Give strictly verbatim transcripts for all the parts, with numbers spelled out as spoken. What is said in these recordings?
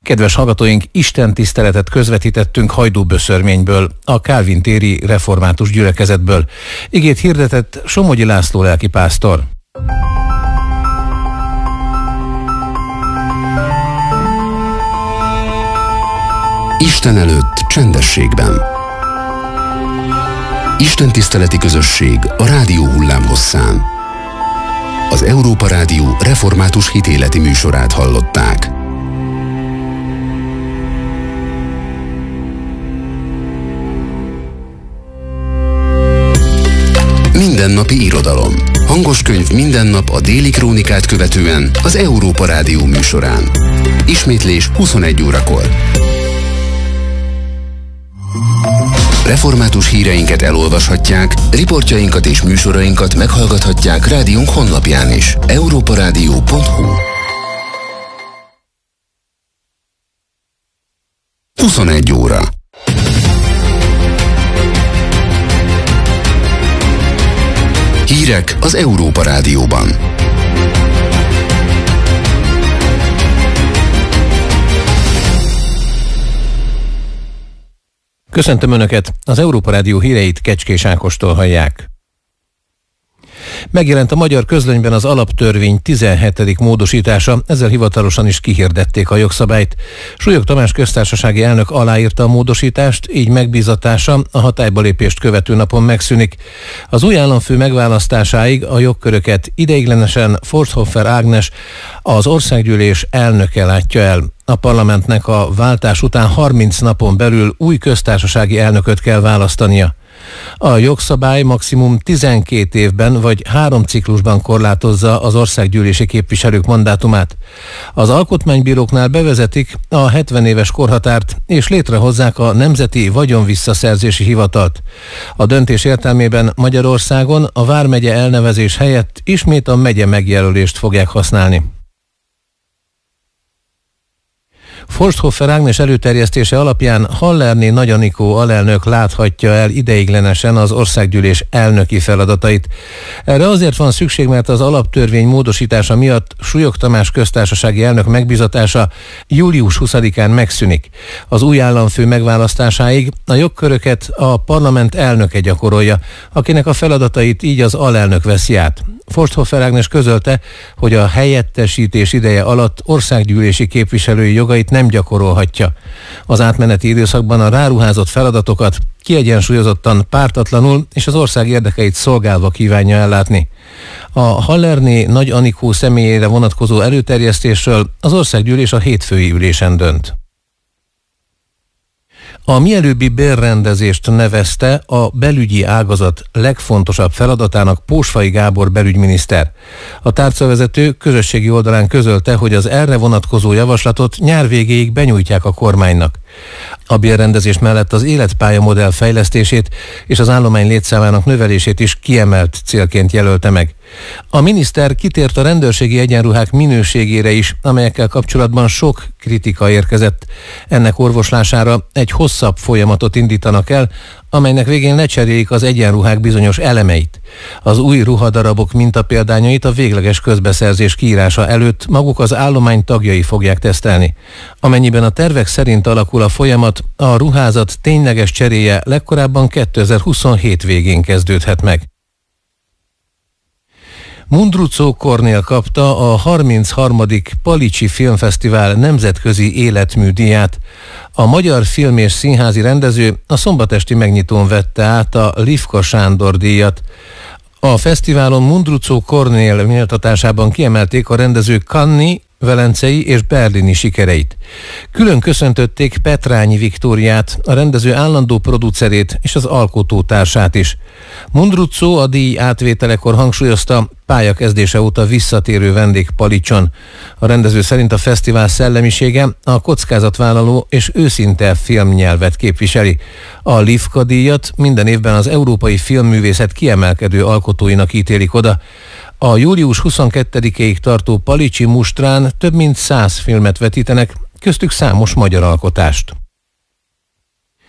Kedves hallgatóink, Isten tiszteletet közvetítettünk Hajdúböszörményből, a Kálvin téri református gyülekezetből. Igét hirdetett Somogyi László lelkipásztor. Isten előtt csendességben. Isten tiszteleti közösség a rádió hullámhosszán. Az Európa Rádió református hitéleti műsorát hallották. Mindennapi irodalom. Hangos könyv minden nap a déli krónikát követően az Európa Rádió műsorán. Ismétlés huszonegy órakor. Református híreinket elolvashatják, riportjainkat és műsorainkat meghallgathatják rádiónk honlapján is. európarádió pont hu. huszonegy óra. Hírek az Európa Rádióban. Köszöntöm Önöket, az Európa Rádió híreit Kecskés Ákostól hallják. Megjelent a magyar közlönyben az alaptörvény tizenhetedik módosítása, ezzel hivatalosan is kihirdették a jogszabályt. Súlyog Tamás köztársasági elnök aláírta a módosítást, így megbízatása a hatályba lépést követő napon megszűnik. Az új államfő megválasztásáig a jogköröket ideiglenesen Forsthoffer Ágnes, az országgyűlés elnöke látja el. A parlamentnek a váltás után harminc napon belül új köztársasági elnököt kell választania. A jogszabály maximum tizenkét évben vagy három ciklusban korlátozza az országgyűlési képviselők mandátumát. Az alkotmánybíróknál bevezetik a hetven éves korhatárt, és létrehozzák a Nemzeti Vagyonvisszaszerzési Hivatalt. A döntés értelmében Magyarországon a vármegye elnevezés helyett ismét a megye megjelölést fogják használni. Forsthoffer Ágnes előterjesztése alapján Hallerné Nagy Anikó alelnök láthatja el ideiglenesen az országgyűlés elnöki feladatait. Erre azért van szükség, mert az alaptörvény módosítása miatt Súlyog Tamás köztársasági elnök megbízatása július huszadikán megszűnik. Az új államfő megválasztásáig a jogköröket a parlament elnöke gyakorolja, akinek a feladatait így az alelnök veszi át. Forsthoffer Ágnes közölte, hogy a helyettesítés ideje alatt országgyűlési képviselői jogait nem gyakorolhatja. Az átmeneti időszakban a ráruházott feladatokat kiegyensúlyozottan, pártatlanul és az ország érdekeit szolgálva kívánja ellátni. A Hallerné Nagy Anikó személyére vonatkozó előterjesztésről az országgyűlés a hétfői ülésen dönt. A mielőbbi bérrendezést nevezte a belügyi ágazat legfontosabb feladatának Pósfai Gábor belügyminiszter. A tárcavezető közösségi oldalán közölte, hogy az erre vonatkozó javaslatot nyár végéig benyújtják a kormánynak. A bérrendezés mellett az életpálya modell fejlesztését és az állomány létszámának növelését is kiemelt célként jelölte meg. A miniszter kitért a rendőrségi egyenruhák minőségére is, amelyekkel kapcsolatban sok kritika érkezett. Ennek orvoslására egy hosszabb folyamatot indítanak el, amelynek végén lecserélik az egyenruhák bizonyos elemeit. Az új ruhadarabok mintapéldányait a végleges közbeszerzés kiírása előtt maguk az állomány tagjai fogják tesztelni. Amennyiben a tervek szerint alakul a folyamat, a ruházat tényleges cseréje legkorábban kétezer-huszonhét végén kezdődhet meg. Mundruczó Kornél kapta a harmincharmadik Palicsi Filmfesztivál nemzetközi életműdíját. A magyar film- és színházi rendező a szombatesti megnyitón vette át a Lifka Sándor díjat. A fesztiválon Mundruczó Kornél méltatásában kiemelték a rendező kanni, velencei és berlini sikereit. Külön köszöntötték Petrányi Viktóriát, a rendező állandó producerét és az alkotótársát is. Mundruczó a díj átvételekor hangsúlyozta, pályakezdése óta visszatérő vendég Palicson. A rendező szerint a fesztivál szellemisége a kockázatvállaló és őszinte filmnyelvet képviseli. A Lifka díjat minden évben az európai filmművészet kiemelkedő alkotóinak ítélik oda. A július huszonkettedikéig tartó Palicsi mustrán több mint száz filmet vetítenek, köztük számos magyar alkotást.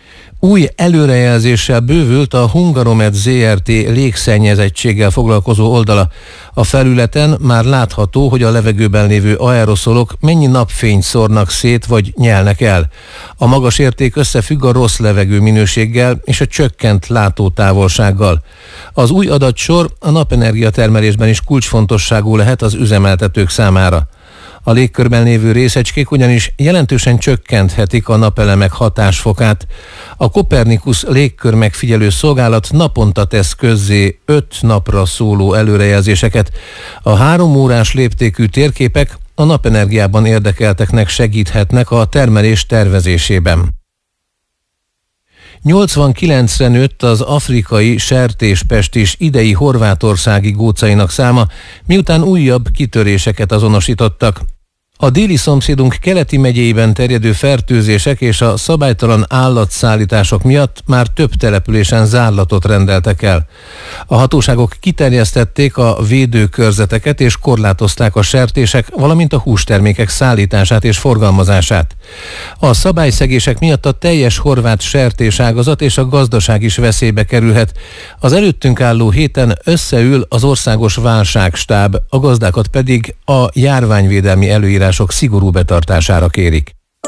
Új előrejelzéssel bővült a Hungaromed zé er té légszennyezettséggel foglalkozó oldala. A felületen már látható, hogy a levegőben lévő aeroszolok mennyi napfényt szórnak szét vagy nyelnek el. A magas érték összefügg a rossz levegő minőséggel és a csökkent látótávolsággal. Az új adatsor a napenergia termelésben is kulcsfontosságú lehet az üzemeltetők számára. A légkörben lévő részecskék ugyanis jelentősen csökkenthetik a napelemek hatásfokát. A Copernicus légkör megfigyelő szolgálat naponta tesz közzé öt napra szóló előrejelzéseket. A három órás léptékű térképek a napenergiában érdekelteknek segíthetnek a termelés tervezésében. nyolcvankilencre nőtt az afrikai sertéspestis idei horvátországi gócainak száma, miután újabb kitöréseket azonosítottak. A déli szomszédunk keleti megyéiben terjedő fertőzések és a szabálytalan állatszállítások miatt már több településen zárlatot rendeltek el. A hatóságok kiterjesztették a védőkörzeteket és korlátozták a sertések, valamint a hústermékek szállítását és forgalmazását. A szabályszegések miatt a teljes horvát sertéságazat és a gazdaság is veszélybe kerülhet. Az előttünk álló héten összeül az országos válságstáb, a gazdákat pedig a járványvédelmi előírások szigorú betartására kérik.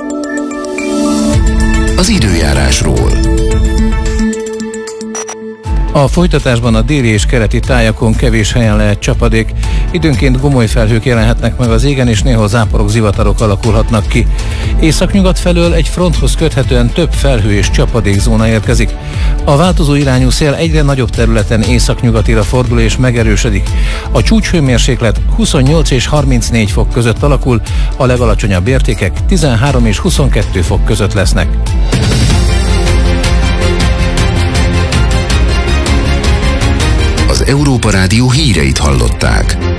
Az időjárásról. A folytatásban a déli és keleti tájakon kevés helyen lehet csapadék, időnként gomoly felhők jelenhetnek meg az égen, és néhol záporok, zivatarok alakulhatnak ki. Északnyugat felől egy fronthoz köthetően több felhő és csapadékzóna érkezik. A változó irányú szél egyre nagyobb területen északnyugatira fordul és megerősödik. A csúcshőmérséklet huszonnyolc és harmincnégy fok között alakul, a legalacsonyabb értékek tizenhárom és huszonkettő fok között lesznek. Az Európa Rádió híreit hallották.